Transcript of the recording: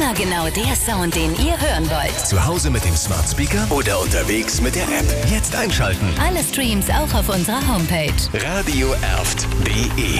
Immer genau der Sound, den ihr hören wollt. Zu Hause mit dem Smart Speaker oder unterwegs mit der App. Jetzt einschalten. Alle Streams auch auf unserer Homepage. radioerft.de